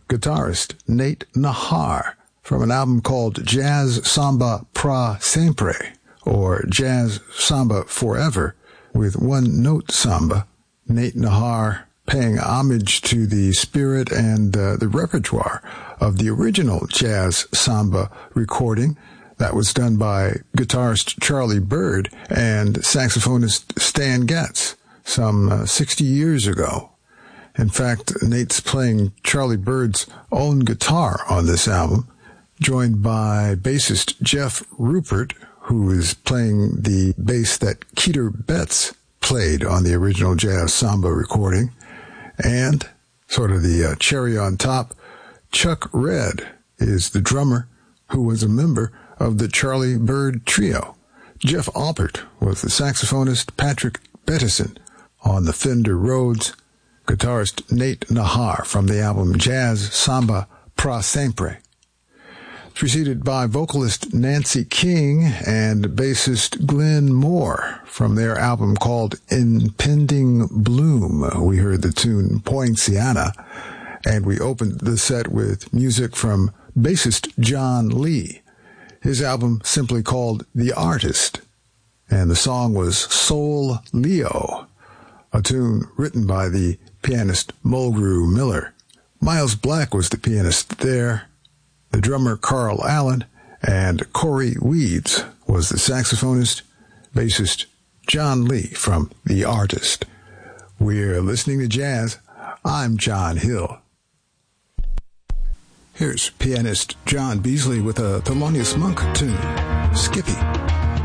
guitarist Nate Nahar from an album called Jazz Samba Pra Sempre, or Jazz Samba Forever, with one-note samba. Nate Nahar paying homage to the spirit and the repertoire of the original Jazz Samba recording that was done by guitarist Charlie Byrd and saxophonist Stan Getz some 60 years ago. In fact, Nate's playing Charlie Byrd's own guitar on this album, joined by bassist Jeff Rupert, who is playing the bass that Keter Betts played on the original Jazz Samba recording. And, sort of the cherry on top, Chuck Redd is the drummer who was a member of the Charlie Byrd Trio. Jeff Alpert was the saxophonist, Patrick Bettison on the Fender Rhodes, guitarist Nate Nahar from the album Jazz Samba Pra Sempre. Preceded by vocalist Nancy King and bassist Glenn Moore from their album called Impending Bloom. We heard the tune Poinciana, and we opened the set with music from bassist John Lee. His album simply called The Artist, and the song was Soul Leo, a tune written by the pianist Mulgrew Miller. Miles Black was the pianist there, the drummer Carl Allen, and Corey Weeds was the saxophonist, bassist John Lee from The Artist. We're listening to jazz. I'm John Hill. Here's pianist John Beasley with a Thelonious Monk tune, Skippy.